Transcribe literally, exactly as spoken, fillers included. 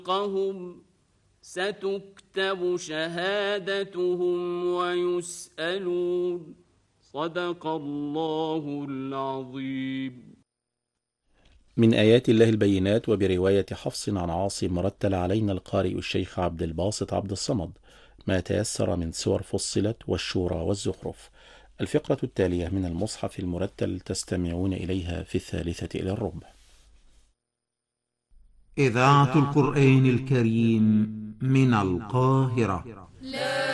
فوقهم ستكتب شهادتهم ويسألون. صدق الله العظيم. من آيات الله البينات. وبرواية حفص عن عاصم رتل علينا القارئ الشيخ عبد الباسط عبد الصمد ما تيسر من سور فصلت والشورى والزخرف. الفقرة التالية من المصحف المرتل تستمعون إليها في الثالثة إلى الربع. إذاعة القرآن الكريم من القاهرة.